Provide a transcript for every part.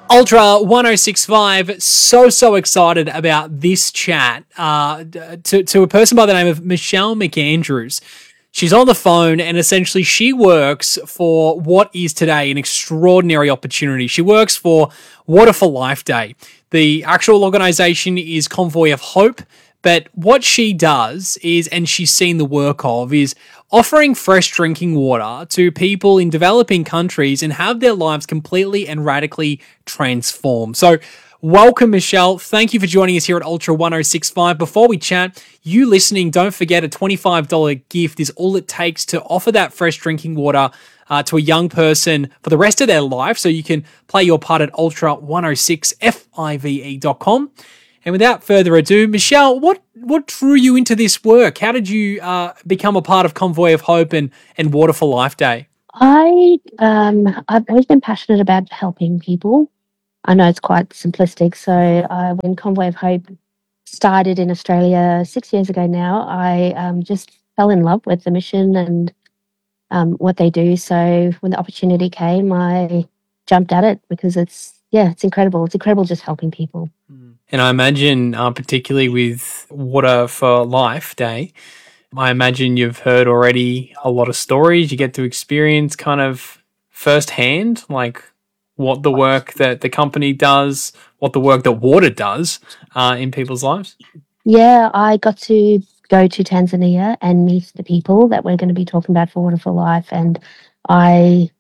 Ultra 1065, so excited about this chat to a person by the name of Michelle McAndrews. She's on the phone and essentially she works for what is today an extraordinary opportunity. She works for Water for Life Day. The actual organisation is Convoy of Hope, but what she does is, and she's seen the work of, is offering fresh drinking water to people in developing countries and have their lives completely and radically transformed. So welcome, Michelle. Thank you for joining us here at Ultra 1065. Before we chat, you listening, don't forget a $25 gift is all it takes to offer that fresh drinking water to a young person for the rest of their life. So you can play your part at ultra106five.com. And without further ado, Michelle, what drew you into this work? How did you become a part of Convoy of Hope and Water for Life Day? I've always been passionate about helping people. I know it's quite simplistic. So when Convoy of Hope started in Australia 6 years ago now, I just fell in love with the mission and what they do. So when the opportunity came, I jumped at it because it's incredible. It's incredible just helping people. And I imagine, particularly with Water for Life Day, I imagine you've heard already a lot of stories. You get to experience kind of firsthand, like what the work that the company does, what the work that water does in people's lives. Yeah, I got to go to Tanzania and meet the people that we're going to be talking about for Water for Life, and it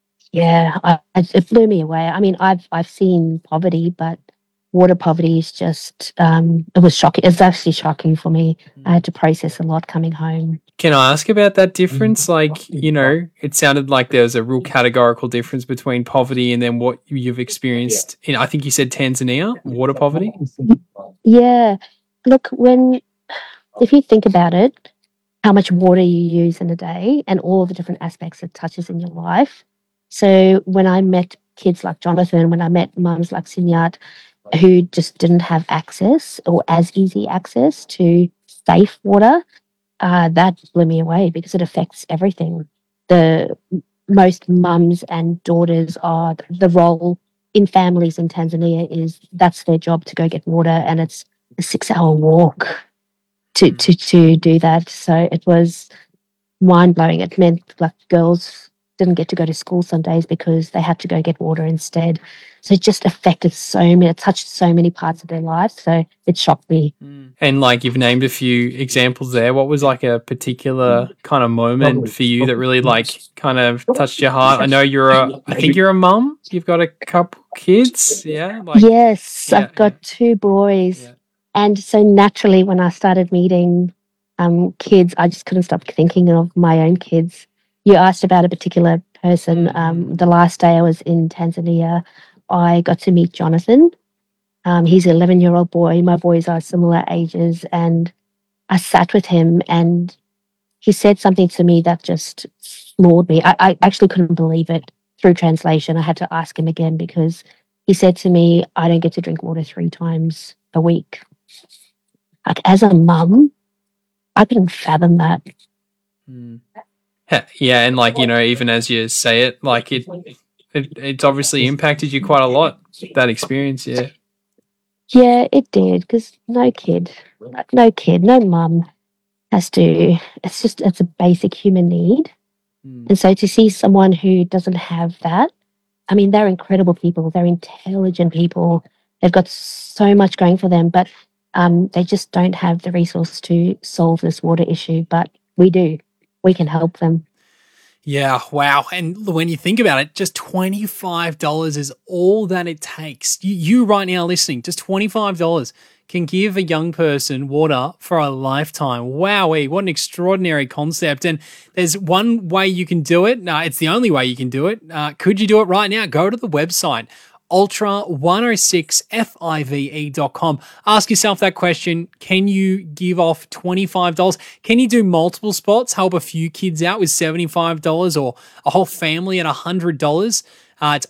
blew me away. I mean, I've seen poverty, but water poverty is just, it was shocking. It's actually shocking for me. I had to process a lot coming home. Can I ask about that difference? Like, it sounded like there was a real categorical difference between poverty and then what you've experienced in, I think you said Tanzania, water poverty? Yeah. Look, if you think about it, how much water you use in a day and all the different aspects it touches in your life. So when I met kids like Jonathan, when I met mums like Sinyat, who just didn't have access or as easy access to safe water, that blew me away because it affects everything. Most mums and daughters are the role in families in Tanzania is that's their job to go get water, and it's a 6-hour walk to do that. So it was mind blowing. It meant like girls didn't get to go to school some days because they had to go get water instead. So it just affected it touched so many parts of their lives. So it shocked me. And like you've named a few examples there. What was like a particular kind of moment for you that really like kind of touched your heart? I know I think you're a mum. You've got a couple kids. Yeah. Yes, I've got 2 boys. Yeah. And so naturally when I started meeting kids, I just couldn't stop thinking of my own kids. You asked about a particular person. The last day I was in Tanzania, I got to meet Jonathan. He's an 11-year-old boy. My boys are similar ages. And I sat with him and he said something to me that just floored me. I actually couldn't believe it through translation. I had to ask him again because he said to me, I don't get to drink water 3 times a week. Like, as a mum, I couldn't fathom that. Yeah, and like, even as you say it, like it's obviously impacted you quite a lot, that experience, yeah. Yeah, it did, because no kid, no mum has to, it's a basic human need. And so to see someone who doesn't have that, I mean, they're incredible people, they're intelligent people, they've got so much going for them, but they just don't have the resource to solve this water issue, but we do. We can help them. Yeah, wow. And when you think about it, just $25 is all that it takes. You right now listening, just $25 can give a young person water for a lifetime. Wowee, what an extraordinary concept. And there's one way you can do it. It's the only way you can do it. Could you do it right now? Go to the website, ultra106five.com. Ask yourself that question. Can you give off $25? Can you do multiple spots, help a few kids out with $75 or a whole family at $100? It's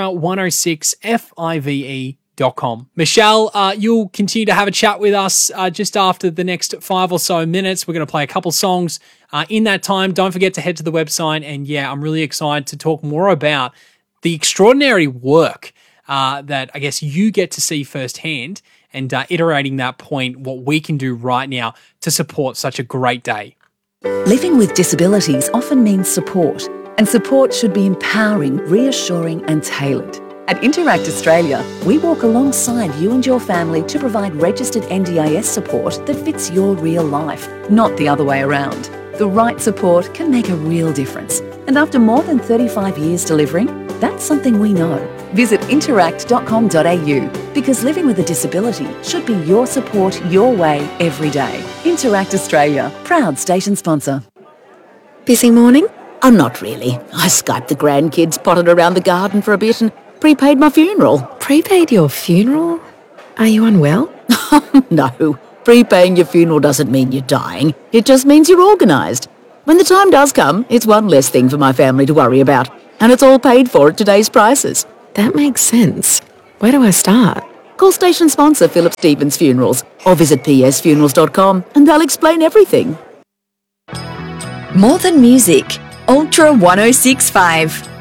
ultra106five.com. Michelle, you'll continue to have a chat with us just after the next 5 or so minutes. We're going to play a couple songs in that time. Don't forget to head to the website. And yeah, I'm really excited to talk more about the extraordinary work that I guess you get to see firsthand, and iterating that point, what we can do right now to support such a great day. Living with disabilities often means support, and support should be empowering, reassuring and tailored. At Interact Australia, we walk alongside you and your family to provide registered NDIS support that fits your real life, not the other way around. The right support can make a real difference. And after more than 35 years delivering, that's something we know. Visit interact.com.au, because living with a disability should be your support your way every day. Interact Australia, proud station sponsor. Busy morning? Oh, not really. I Skyped the grandkids, potted around the garden for a bit and prepaid my funeral. Prepaid your funeral? Are you unwell? No, prepaying your funeral doesn't mean you're dying. It just means you're organised. When the time does come, it's one less thing for my family to worry about. And it's all paid for at today's prices. That makes sense. Where do I start? Call station sponsor Philip Stevens Funerals or visit psfunerals.com and they'll explain everything. More than music. Ultra 1065.